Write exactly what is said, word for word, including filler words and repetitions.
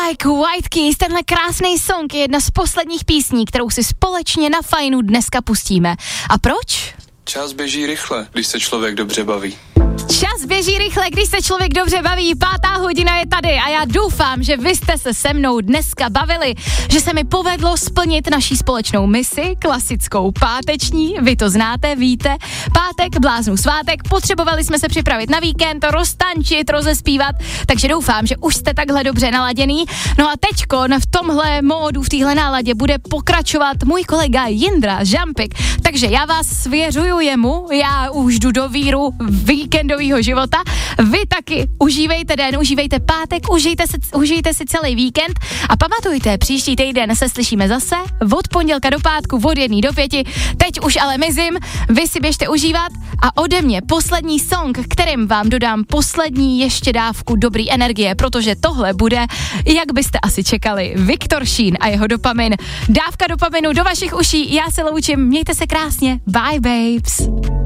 Like White Keys, tenhle krásný song je jedna z posledních písní, kterou si společně na Fajnu dneska pustíme. A proč? Čas běží rychle, když se člověk dobře baví. Čas běží rychle, když se člověk dobře baví, pátá hodina je tady a já doufám, že vy jste se se mnou dneska bavili, že se mi povedlo splnit naší společnou misi, klasickou páteční, vy to znáte, víte, pátek, bláznu svátek, potřebovali jsme se připravit na víkend, roztančit, rozespívat, takže doufám, že už jste takhle dobře naladěný. No a teďko v tomhle módu, v téhle náladě bude pokračovat můj kolega Jindra Žampik, takže já vás svěřuju jemu, já už jdu do víru víkendového života. Vy taky užívejte den, užívejte pátek, užijte si, užijte si celý víkend a pamatujte, příští týden se slyšíme zase od pondělka do pátku od jedné do pěti. Teď už ale mizím, vy si běžte užívat a ode mě poslední song, kterým vám dodám poslední ještě dávku dobrý energie, protože tohle bude, jak byste asi čekali, Viktor Šín a jeho Dopamin. Dávka dopaminu do vašich uší, já se loučím, mějte se krásně, bye babes.